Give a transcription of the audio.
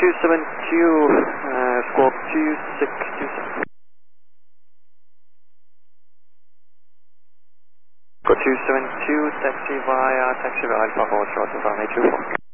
squawk 2627. Go 272, taxi via Alpha Hotel, Alpha 24.